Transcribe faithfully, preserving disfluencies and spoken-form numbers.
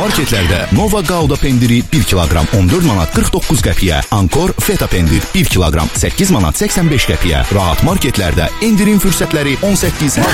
marketlərdə Nova Gouda pendiri bir kiloqram on dörd manat qırx doqquz qəpiyə, Ankor Feta pendir bir kiloqram səkkiz manat səksən beş qəpiyə. Rahat marketlərdə endirim fürsətləri on səkkiz